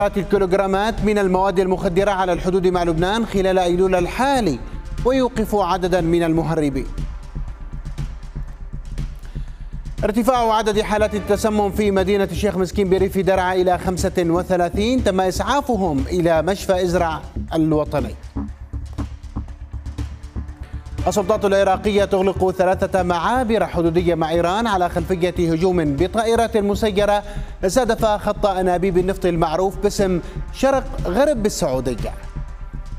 الكيلوغرامات من المواد المخدرة على الحدود مع لبنان خلال أيلول الحالي، ويوقف عددا من المهربين. ارتفاع عدد حالات التسمم في مدينة الشيخ مسكين بريف درعا إلى 35، تم إسعافهم إلى مشفى إزرع الوطني. السلطات العراقية تغلق 3 معابر حدودية مع إيران على خلفية هجوم بطائرات مسيرة استهدف خط أنابيب النفط المعروف باسم شرق غرب بالسعودية.